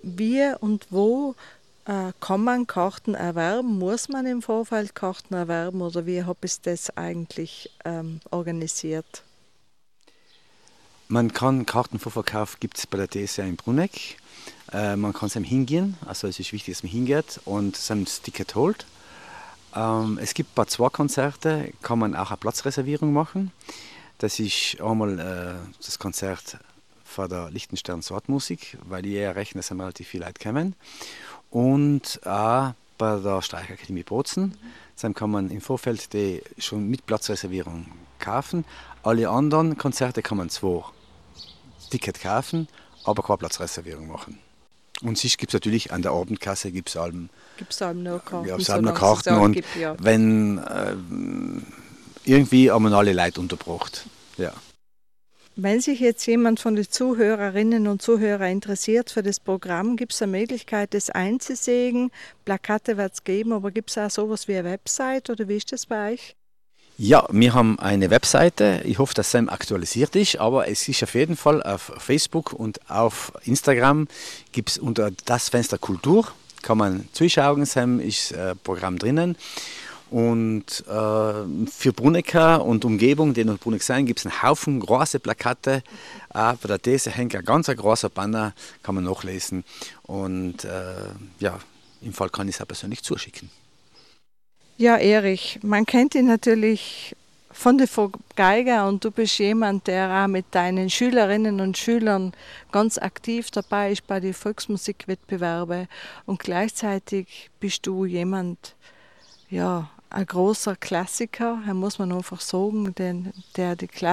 wie und wo kann man Karten erwerben? Muss man im Vorfeld Karten erwerben oder wie habe ich das eigentlich organisiert? Man kann Kartenvorverkauf gibt es bei der DSR in Bruneck. Man kann es hingehen, also es ist wichtig, dass man hingeht und sein Ticket holt. Es gibt bei 2 Konzerte, kann man auch eine Platzreservierung machen. Das ist einmal das Konzert von der Liechtenstein Sortmusik, weil ich eher rechne, dass relativ viele Leute kommen. Und auch bei der Streichakademie Bozen. Dann kann man im Vorfeld die schon mit Platzreservierung kaufen. Alle anderen Konzerte kann man zwar Ticket kaufen, aber keine Platzreservierung machen. Und sonst gibt es natürlich an der Abendkasse gibt's allem, Gibt es noch Karten, noch solange es es Karten auch und gibt, ja. wenn irgendwie haben wir alle Leute untergebracht. Ja. Wenn sich jetzt jemand von den Zuhörerinnen und Zuhörern interessiert für das Programm, gibt es eine Möglichkeit, das einzusehen? Plakate wird es geben, aber gibt es auch sowas wie eine Website oder wie ist das bei euch? Ja, wir haben eine Webseite. Ich hoffe, dass sie aktualisiert ist, aber es ist auf jeden Fall auf Facebook und auf Instagram gibt es unter das Fenster Kultur, kann man zuschauen, ist das Programm drinnen. Und für Brunecker und Umgebung, die noch Bruneck sein, gibt es einen Haufen große Plakate. Bei der These hängt ein ganz großer Banner, kann man nachlesen. Und ja, im Fall kann ich es auch persönlich zuschicken. Ja, Erich, man kennt ihn natürlich von der Geiger und du bist jemand, der auch mit deinen Schülerinnen und Schülern ganz aktiv dabei ist bei den Volksmusikwettbewerben und gleichzeitig bist du jemand, ja, ein großer Klassiker, muss man einfach sagen, der die